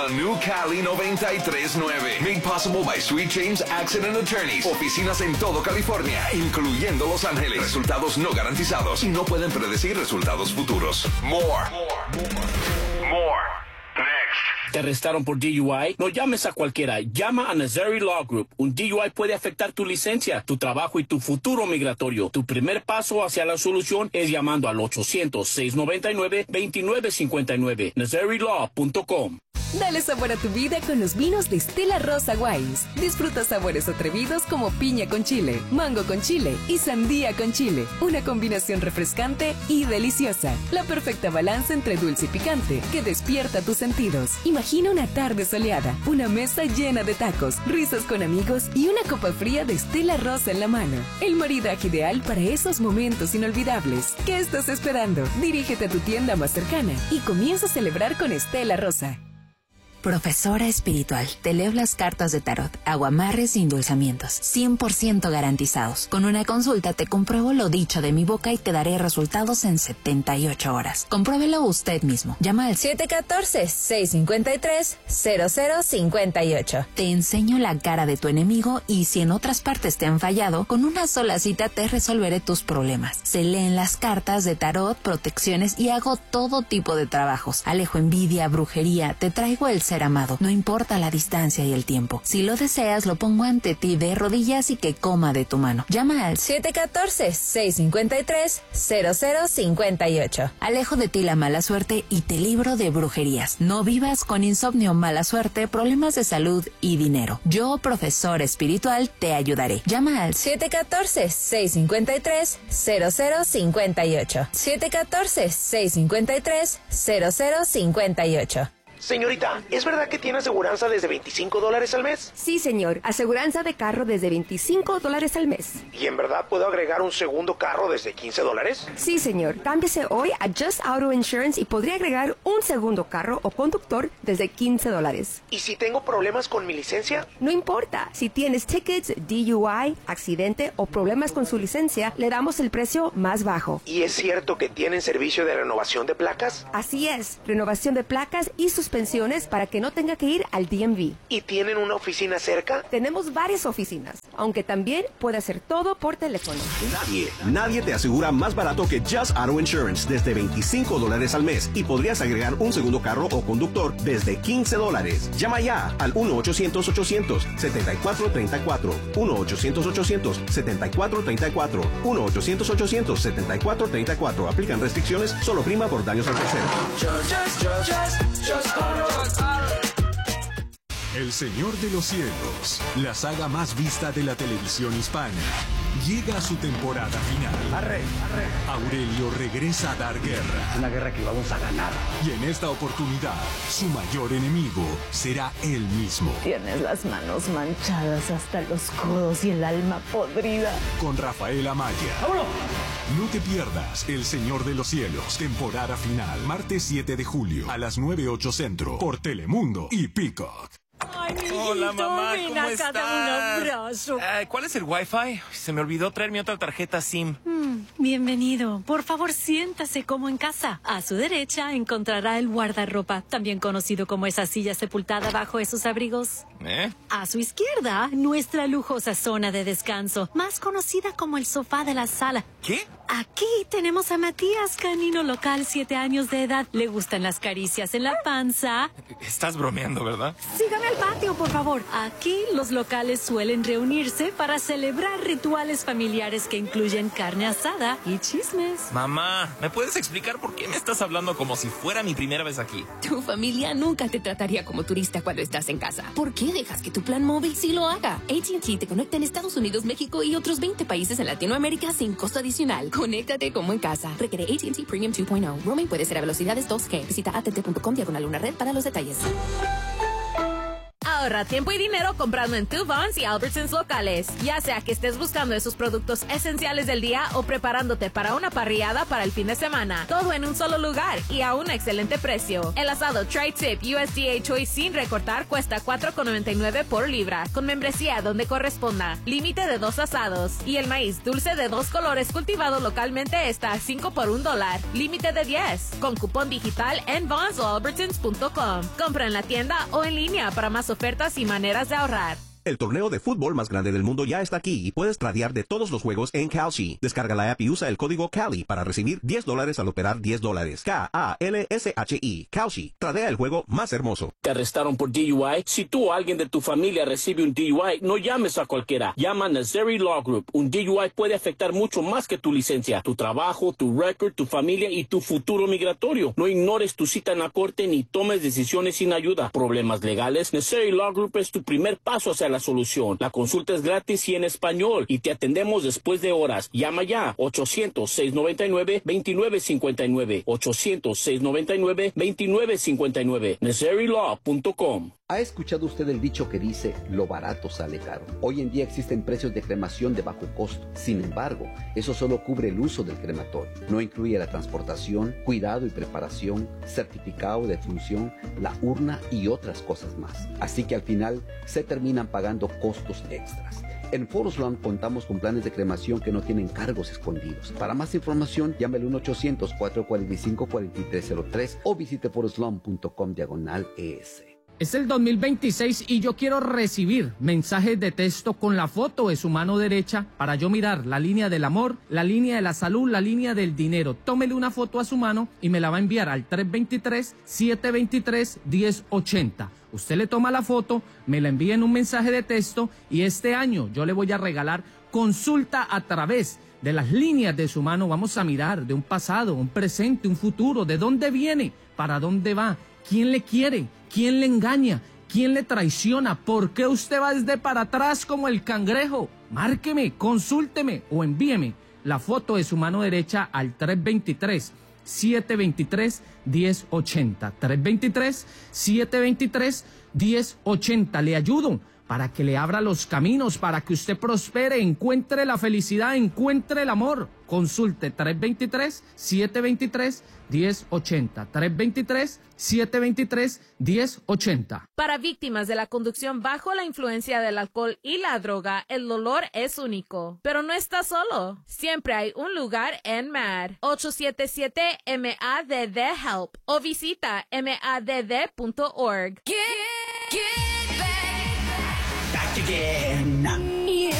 The New Cali 93.9. Made possible by Sweet James Accident Attorneys. Oficinas en todo California, incluyendo Los Ángeles. Resultados no garantizados y no pueden predecir resultados futuros. More. Next. ¿Te arrestaron por DUI? No llames a cualquiera. Llama a Nazari Law Group. Un DUI puede afectar tu licencia, tu trabajo y tu futuro migratorio. Tu primer paso hacia la solución es llamando al 800-699-2959. NazariLaw.com. Dale sabor a tu vida con los vinos de Stella Rosa Wines. Disfruta sabores atrevidos como piña con chile, mango con chile y sandía con chile. Una combinación refrescante y deliciosa. La perfecta balanza entre dulce y picante que despierta tus sentidos. Imagina una tarde soleada, una mesa llena de tacos, risas con amigos y una copa fría de Stella Rosa en la mano. El maridaje ideal para esos momentos inolvidables. ¿Qué estás esperando? Dirígete a tu tienda más cercana y comienza a celebrar con Stella Rosa. Profesora espiritual, te leo las cartas de tarot, aguamarres y endulzamientos, 100% garantizados. Con una consulta te compruebo lo dicho de mi boca y te daré resultados en 78 horas. Compruébelo usted mismo. Llama al 714-653-0058. Te enseño la cara de tu enemigo y si en otras partes te han fallado, con una sola cita te resolveré tus problemas. Se leen las cartas de tarot, protecciones y hago todo tipo de trabajos. Alejo envidia, brujería, te traigo el ser amado, no importa la distancia y el tiempo. Si lo deseas, lo pongo ante ti de rodillas y que coma de tu mano. Llama al 714-653-0058. Alejo de ti la mala suerte y te libro de brujerías. No vivas con insomnio, mala suerte, problemas de salud y dinero. Yo, profesor espiritual, te ayudaré. Llama al 714-653-0058. 714-653-0058. Señorita, ¿es verdad que tiene aseguranza desde $25 al mes? Sí, señor. Aseguranza de carro desde $25 al mes. ¿Y en verdad puedo agregar un segundo carro desde $15? Sí, señor. Cámbiese hoy a Just Auto Insurance y podría agregar un segundo carro o conductor desde $15. ¿Y si tengo problemas con mi licencia? No importa. Si tienes tickets, DUI, accidente o problemas con su licencia, le damos el precio más bajo. ¿Y es cierto que tienen servicio de renovación de placas? Así es. Renovación de placas y suspensiones para que no tenga que ir al DMV. ¿Y tienen una oficina cerca? Tenemos varias oficinas, aunque también puede hacer todo por teléfono. Nadie te asegura más barato que Just Auto Insurance desde $25 al mes y podrías agregar un segundo carro o conductor desde $15. Llama ya al 1-800-800-7434, 1-800-800-7434, 1-800-800-7434. Aplican restricciones, solo prima por daños al tercero. El Señor de los Cielos, la saga más vista de la televisión hispana, llega a su temporada final. Aurelio regresa a dar guerra. Una guerra que vamos a ganar. Y en esta oportunidad, su mayor enemigo será él mismo. Tienes las manos manchadas hasta los codos y el alma podrida. Con Rafael Amaya. ¡Vámonos! No te pierdas El Señor de los Cielos, temporada final, martes 7 de julio, a las 9:08 Centro, por Telemundo y Peacock. Ay, hola, mamá, ¿cómo estás? Dame un abrazo. ¿Cuál es el Wi-Fi? Se me olvidó traer mi otra tarjeta SIM. Bienvenido. Por favor, siéntase como en casa. A su derecha encontrará el guardarropa, también conocido como esa silla sepultada bajo esos abrigos. A su izquierda, nuestra lujosa zona de descanso, más conocida como el sofá de la sala. ¿Qué? Aquí tenemos a Matías, canino local, 7 años de edad. Le gustan las caricias en la panza. Estás bromeando, ¿verdad? Sígame al patio, por favor. Aquí los locales suelen reunirse para celebrar rituales familiares que incluyen carne asada y chismes. Mamá, ¿me puedes explicar por qué me estás hablando como si fuera mi primera vez aquí? Tu familia nunca te trataría como turista cuando estás en casa. ¿Por qué dejas que tu plan móvil sí lo haga? AT&T te conecta en Estados Unidos, México y otros 20 países en Latinoamérica sin costo adicional. Conéctate como en casa. Requiere AT&T Premium 2.0. Roaming puede ser a velocidades 2G. Visita att.com/una red para los detalles. Ahorra tiempo y dinero comprando en tu Vons y Albertsons locales. Ya sea que estés buscando esos productos esenciales del día o preparándote para una parrillada para el fin de semana. Todo en un solo lugar y a un excelente precio. El asado Tri-Tip USDA Choice sin recortar cuesta $4.99 por libra, con membresía donde corresponda. Límite de 2 asados. Y el maíz dulce de 2 colores cultivado localmente está a 5 por $1. Límite de 10. Con cupón digital en Vons o Albertsons.com. Compra en la tienda o en línea para más ofertas y maneras de ahorrar. El torneo de fútbol más grande del mundo ya está aquí y puedes tradear de todos los juegos en Kalshi. Descarga la app y usa el código CALI para recibir $10 al operar $10. KALSHI. Kalshi. Tradea el juego más hermoso. ¿Te arrestaron por DUI? Si tú o alguien de tu familia recibe un DUI, no llames a cualquiera. Llama a Nazeri Law Group. Un DUI puede afectar mucho más que tu licencia, tu trabajo, tu récord, tu familia y tu futuro migratorio. No ignores tu cita en la corte ni tomes decisiones sin ayuda. Problemas legales. Nazeri Law Group es tu primer paso hacia la solución. La consulta es gratis y en español y te atendemos después de horas. Llama ya 800-699-2959 800-699-2959 NazeriLaw.com. ¿Ha escuchado usted el dicho que dice lo barato sale caro? Hoy en día existen precios de cremación de bajo costo. Sin embargo, eso solo cubre el uso del crematorio. No incluye la transportación, cuidado y preparación, certificado de función, la urna y otras cosas más. Así que al final se terminan pagando costos extras. En Forest Lawn contamos con planes de cremación que no tienen cargos escondidos. Para más información, llame al 1-800-445-4303 o visite forestlawn.com/ES. Es el 2026 y yo quiero recibir mensajes de texto con la foto de su mano derecha para yo mirar la línea del amor, la línea de la salud, la línea del dinero. Tómele una foto a su mano y me la va a enviar al 323-723-1080. Usted le toma la foto, me la envía en un mensaje de texto y este año yo le voy a regalar consulta a través de las líneas de su mano. Vamos a mirar de un pasado, un presente, un futuro, de dónde viene, para dónde va, quién le quiere, quién le engaña, quién le traiciona, por qué usted va desde para atrás como el cangrejo. Márqueme, consúlteme o envíeme la foto de su mano derecha al 323-723-1080. 323-723-1080. Le ayudo para que le abra los caminos, para que usted prospere, encuentre la felicidad, encuentre el amor. Consulte 323-723-1080. 323-723-1080. Para víctimas de la conducción bajo la influencia del alcohol y la droga, el dolor es único. Pero no está solo. Siempre hay un lugar en MADD. 877-MADD-HELP o visita madd.org. Get